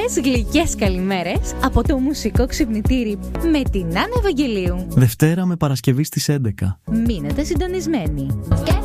Πολλές γλυκές καλημέρες από το μουσικό ξυπνητήρι με την Άννα Ευαγγελίου. Δευτέρα με Παρασκευή στις 11. Μείνετε συντονισμένοι.